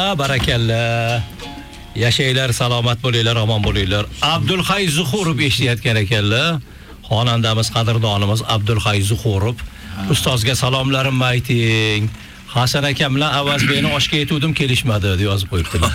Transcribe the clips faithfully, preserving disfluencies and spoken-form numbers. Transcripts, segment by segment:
barakalla. Yashaylar, salomat bo'linglar, omon bo'linglar. Abdulhay Zuhurov eshitayotgan ekanlar. Xonandamiz, qadrdonimiz Abdulhay Zuhurov. Ustozga salomlarimni ayting. Hasan akam bilan Avazbekni oshga yetuvdim, kelishmadi deb yozib qo'yibdilar.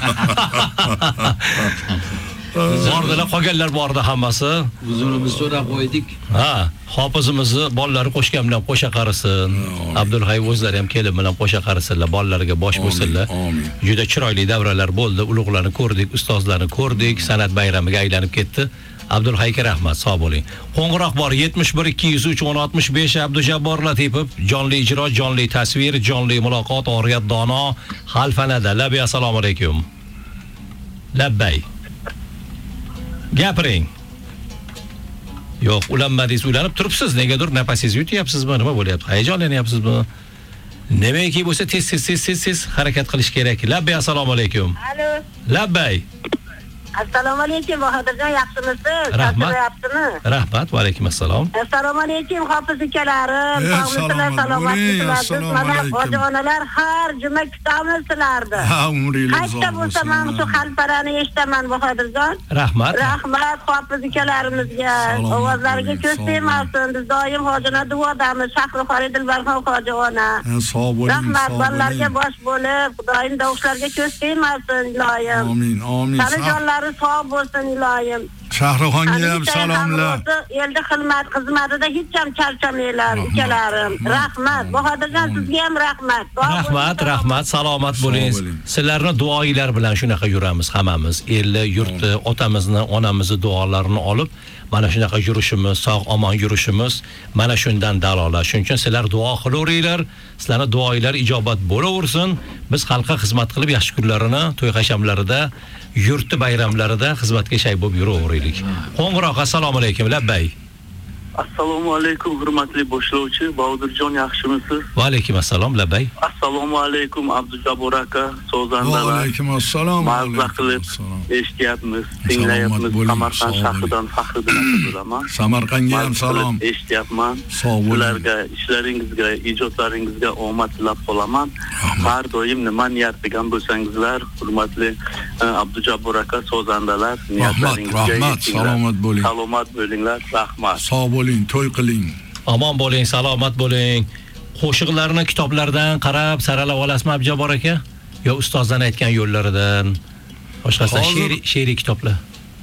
Bordilar, qolganlar bordi hammasi. Huzurimiz so'rab qo'ydik. Ha, hofizimizni bolalari qo'shgan bilan qo'sha qarisin. Abdulhay o'zlari ham kelib bilan qo'sha qarisinlar, bolalariga bosh bo'lsinlar. Juda chiroyli davralar bo'ldi. Ulug'larni ko'rdik, ustozlarni ko'rdik. San'at bayramiga aylanib ketdi. Abdulhayga rahmat, sog' bo'ling. Qo'ng'iroq bor yetmish bir ikki yuz uch o'n oltmish besh. Abdujabbor Latipov, jonli ijro, jonli tasvir, jonli muloqot, oriyat dono, xalfanada. Labi assalomu alaykum. Labbay. Gapiring. Yo'q, ulanmadingiz, ulanib turibsiz. Negadir nafasingizni yutyapsizmi? Nima bo'lyapti? Hayajonlanyapsizmi? Nimaiki bo'lsa tez tez tez tez tez harakat qilish kerak. Labbay assalomu alaykum. Alo. Labbay. Assalomu alaykum, Bahodirjon, yaxshimisiz? Rahmat. Rahmat, va alaykum assalom. Assalomu alaykum, hofiz ukalarim. Sog'liklar, salomatliklar. Mana ojonalar har juma kutamiz sizlarni. Ha, umringiz uzoq qayerda bo'lsa men shu xalparani eshitaman, Bahodirjon. Rahmat. Rahmat hofiz ukalarimizga. Ovozlariga ko'z tegmasin. Biz doim hojona duodamiz. Shahrixon Dilbarxon hojona. Sog' bo'ling. Rahmat, bolalarga bosh bo'lib, doim davishlarga ko'z tegmasin, iloyim. Amin, amin. Sog' bo'lsin iloyim. Shahrixonga ham salomlar. Elda xizmat xizmatida hech ham charchamanglar ukalarim. Rahmat. Bahodirjon, sizga ham rahmat. Rahmat, rahmat, salomat bo'ling. Sizlarni duoinglar bilan shunaqa yuramiz hammamiz. Elni, yurtni, otamizni, onamizni duolarini olib, mana shunaqa yurishimiz, sog' omon yurishimiz mana shundan dalolat. Shuning uchun sizlar duo qilaveringlar. Sizlarning duoinglar ijobat bo'laversin. Biz xalqqa xizmat qilib yaxshi kunlarini, to'y hashamlarida, yurtni bayramlarida xizmatga shay bo'lib yuraveraylik. Qo'ng'iroq assalomu alaykum, Labbay. Assalomu alaykum, hurmatli boshlovchi. Bahodirjon, yaxshimisiz? Va alaykum assalom, Labbay. Assalomu alaykum, Abdujabbor aka, so'zandalar. Va alaykum assalom. Mazza qilib eshityapmiz, tinglayapmiz. Samarqand shahridan Faxriddin aka bo'laman. Samarqandga ham salom. Eshityapman. Sog' bo'ling. Ularga, ishlaringizga, ijodlaringizga omad tilab qolaman. Har doim nima niyat qilgan bo'lsangizlar, hurmatli Abdujabbor aka, so'zandalar, niyatlaringizga rahmat, salomat bo'ling. Salomat bo'linglar, rahmat. Sog' bo'ling, to'y qiling. Omon bo'ling, salomat bo'ling. Qo'shiqlarni kitoblardan qarab saralab olasizmi Abdujabbor aka? Yo ustozdan aytgan yo'llaridan, boshqasidan she'riy she'riy kitoblar.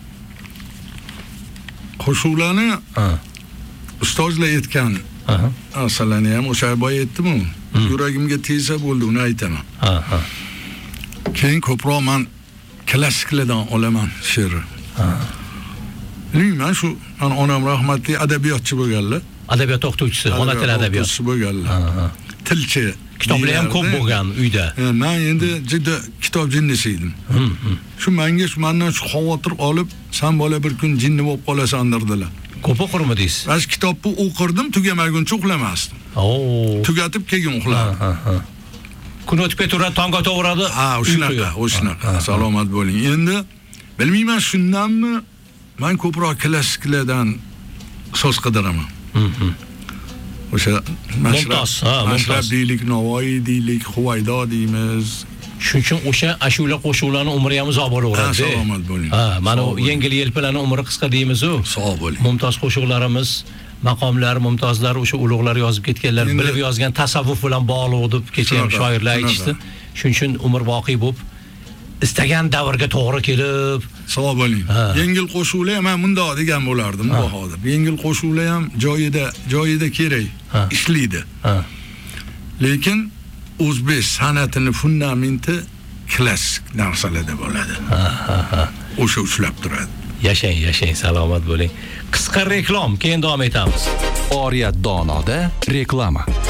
Qo'shiqlarni ustozlar aytgan. Asalani ham o'sha boy aytdim-ku. Yuragimga tegsa bo'ldi, uni aytaman. Ha, ha. Keyin ko'proq men klassiklardan olaman she'rni. Ha. Bilmayman, shu men onam rahmatli adabiyotchi bo'lganlar. Adabiyot o'qituvchisi, ona tili adabiyot bo'lganlar. Tilchi. Kitoblar ham ko'p bo'lgan uyda. Men endi juda kitob jinnisi edim. Shu menga shu mendan shu xavotir olib, sen bola bir kun jinni bo'lib qolasan derdilar. Ko'p o'qirmidingiz? Men kitobni o'qirdim, tugamaguncha uxlamasdim. Oo. Tugatib keyin uxladim. Ha, ha. Kun o'tib ketaveradi, tong otaveradi. Ha, o'shanaqa, o'shanaqa. Salomat bo'ling. Endi bilmayman, shundanmi men ko'proq klassiklardan so'z qidiraman. O'sha mumtoz, ha, mumtoz deylik, Navoiy deylik, Huvaydo deymiz. Shuning uchun o'sha ashula qo'shuqlarning umri ham uzoq bo'laveradi. Salomat bo'ling. Ha, mana yengil yelpilarning umri qisqa deymiz-ku. Sog' bo'ling. Mumtoz qo'shuqlarimiz, maqomlar, mumtozlar, o'sha ulug'lar yozib ketganlar, bilib yozgan tasavvuf bilan bog'liq deb kecha ham shoirlar aytishdi. Shuning uchun umr voqi bo'lib istagan davrga to'g'ri kelib, sog' bo'ling. Yengil qo'shuqlar ham bundoq degan bo'lardim Bahodir. Yengil qo'shuqlar ham joyida, joyida kerak, ishlaydi. Lekin o'zbek san'atining fundamenti klassik narsalarda bo'ladi. O'sha ushlab turadi. Yashang, yashang, salomat bo'ling. Qisqa reklama, keyin davom etamiz. Oriyat donoda reklama.